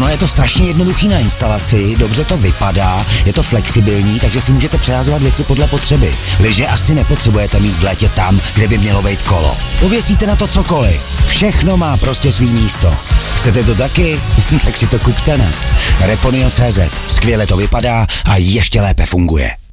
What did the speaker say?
Ono je to strašně jednoduchý na instalaci, dobře to vypadá, je to flexibilní, takže si můžete přehazovat věci podle potřeby. Lyže asi nepotřebujete mít v létě tam, kde by mělo být kolo. Pověsíte na to cokoliv. Všechno má prostě svý místo. Chcete to taky? Tak si to kupte, ne? Reponio.cz. Skvěle to vypadá a ještě lépe funguje.